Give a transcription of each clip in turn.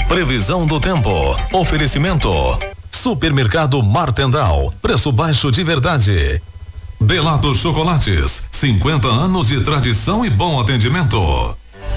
Previsão do tempo. Oferecimento. Supermercado Martendal. Preço baixo de verdade. Delato Chocolates. 50 anos de tradição e bom atendimento.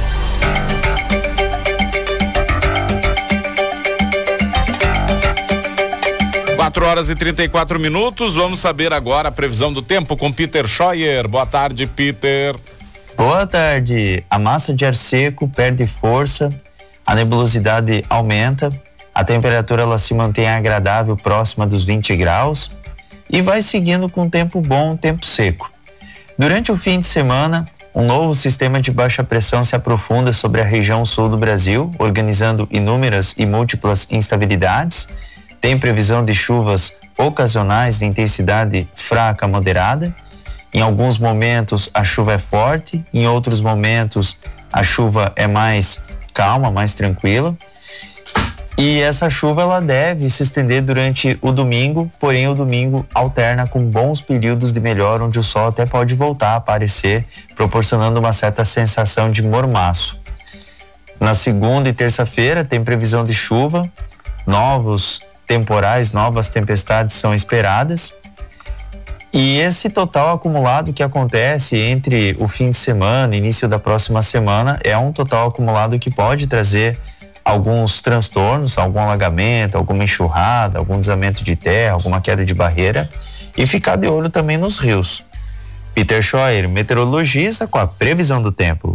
Quatro horas e 34 minutos. Vamos saber agora a previsão do tempo com Peter Scheuer. Boa tarde, Peter. Boa tarde. A massa de ar seco perde força, a nebulosidade aumenta, a temperatura ela se mantém agradável, próxima dos 20 graus e vai seguindo com tempo bom, tempo seco. Durante o fim de semana, um novo sistema de baixa pressão se aprofunda sobre a região sul do Brasil, organizando inúmeras e múltiplas instabilidades. Tem previsão de chuvas ocasionais de intensidade fraca a moderada. Em alguns momentos a chuva é forte, em outros momentos a chuva é mais calma, mais tranquila. E essa chuva ela deve se estender durante o domingo, porém o domingo alterna com bons períodos de melhor, onde o sol até pode voltar a aparecer, proporcionando uma certa sensação de mormaço. Na segunda e terça-feira tem previsão de chuva, novos temporais, novas tempestades são esperadas. E esse total acumulado que acontece entre o fim de semana e início da próxima semana é um total acumulado que pode trazer alguns transtornos, algum alagamento, alguma enxurrada, algum deslizamento de terra, alguma queda de barreira, e ficar de olho também nos rios. Peter Scheuer, meteorologista, com a previsão do tempo.